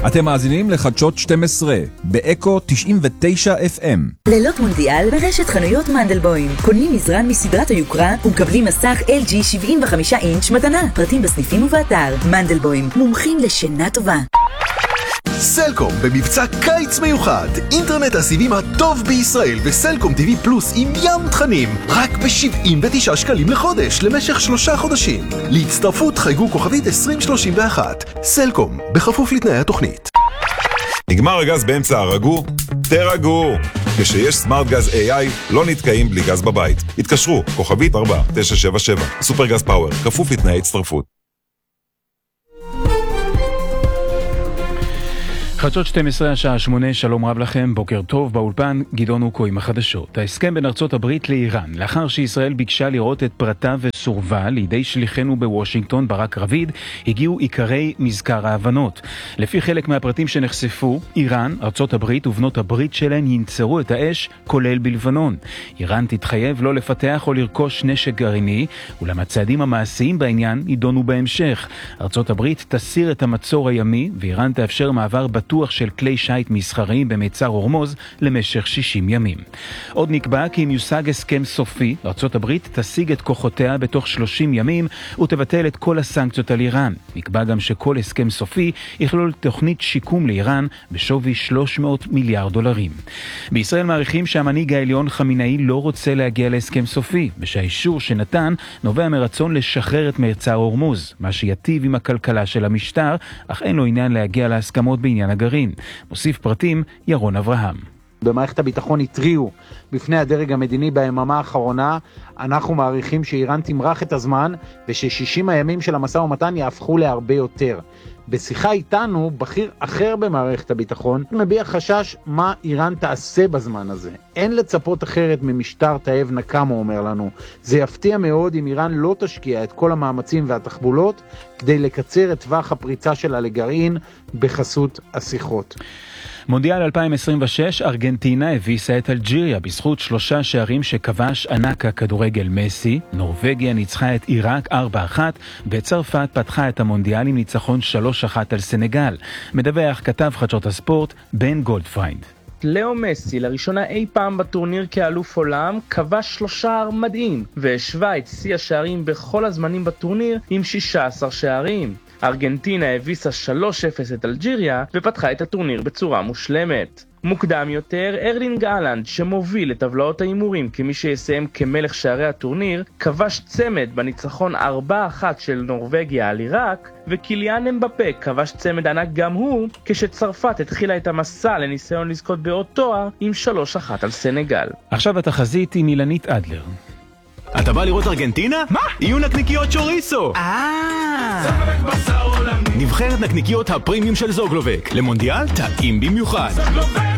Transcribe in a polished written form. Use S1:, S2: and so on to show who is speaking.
S1: אתם מאזינים לחדשות 12 באקו 99 FM.
S2: לילות מונדיאל ברשת חנויות מנדלבוים. קונים מזרן מסדרת היוקרה ומקבלים מסך LG 75 אינץ' מתנה. פרטים בסניפים ובאתר. מנדלבוים, מומחים לשינה טובה.
S3: סלקום במבצע קיץ מיוחד, אינטרנט הסיבים הטוב בישראל וסלקום TV פלוס עם ים תכנים רק ב-79 שקלים לחודש למשך 3 חודשים. להצטרפות חייגו כוכבית 2031. סלקום, בכפוף לתנאי התוכנית.
S4: נגמר הגז באמצע הרגו? תרגו! כשיש סמארט גז AI לא נתקעים בלי גז בבית. התקשרו, כוכבית 4977. סופר גז פאוור, כפוף לתנאי הצטרפות.
S5: חדשות 12 השעה 8, שלום רב לכם, בוקר טוב, באולפן גדעון אוקו עם החדשות. ההסכם בין ארצות הברית לאיראן, לאחר שישראל ביקשה לראות את פרטיו וסורבה לידי שליחנו בוושינגטון ברק רביד, הגיעו עיקרי מזכר ההבנות. לפי חלק מהפרטים שנחשפו, איראן, ארצות הברית ובנות הברית שלהן ינצרו את האש, כולל בלבנון. איראן תתחייב לא לפתח או לרכוש נשק גרעיני, אולם הצעדים המעשיים בעניין יידונו בהמשך. ארצות הברית תסיר את המצור הימי, ואיראן תאפשר מעבר בטוח של כלי שייט מסחריים במיצר הורמוז למשך 60 ימים. עוד נקבע כי אם יושג הסכם סופי, ארצות הברית תשיג את כוחותיה בתוך 30 ימים ותבטל את כל הסנקציות על איראן. נקבע גם שכל הסכם סופי יכלול תוכנית שיקום לאיראן בשווי $300 מיליארד. בישראל מעריכים שהמנהיג העליון חמינאי לא רוצה להגיע להסכם סופי, ושהאישור שנתן נובע מרצון לשחרר את מיצר הורמוז, מה שיטיב עם הכלכלה של המשטר, אך אין לו עניין להגיע להסכמות בעניין הגרעין. מוסיף פרטים ירון אברהם.
S6: במערכת הביטחון התריעו בפני הדרג המדיני ביממה האחרונה. אנחנו מעריכים שאיראן תמרח את הזמן וש60 הימים של המשא ומתן יהפכו להרבה יותר. בשיחה איתנו, בכיר אחר במערכת הביטחון מביע חשש מה איראן תעשה בזמן הזה. אין לצפות אחרת ממשטר תאב נקם, הוא אומר לנו. זה יפתיע מאוד אם איראן לא תשקיע את כל המאמצים והתחבולות כדי לקצר את טווח הפריצה שלה לגרעין בחסות השיחות.
S5: מונדיאל 2026, ארגנטינה הביסה את אלג'יריה בזכות 3 שערים שכבש ענק הכדורגל מסי. נורווגיה ניצחה את עיראק 4-1, וצרפת פתחה את המונדיאל עם ניצחון 3-1 על סנגל. מדווח כתב חדשות הספורט בן גולדפריינד.
S7: לאו מסי לראשונה אי פעם בטורניר כאלוף עולם כבש 3 שערים מדהים, והשווה את שיא השערים בכל הזמנים בטורניר עם 16 שערים. ארגנטינה הביסה 3-0 את אלג'יריה ופתחה את הטורניר בצורה מושלמת. מוקדם יותר, ארלינג הלנד, שמוביל את טבלאות האימורים כמי שיסיים כמלך שערי הטורניר, כבש צמד בניצחון 4-1 של נורווגיה על עיראק, וקיליאן אמבפה כבש צמד ענק גם הוא, כשצרפת התחילה את המסע לניסיון לזכות בעוד תואר עם 3-1 על סנגל.
S5: עכשיו התחזית עם אילנית אדלר.
S8: אתה בא לראות ארגנטינה? מה? יהיו נקניקיות צ'וריסו! נבחרת נקניקיות הפרימיום של זוגלובק. למונדיאל טעים במיוחד.